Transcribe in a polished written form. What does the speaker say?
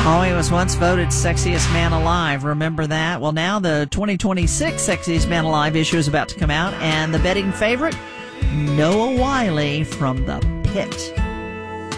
Oh, he was once voted sexiest man alive. Remember that? Well, now the 2026 Sexiest Man Alive issue is about to come out, and the betting favorite, Noah Wiley from The Pit.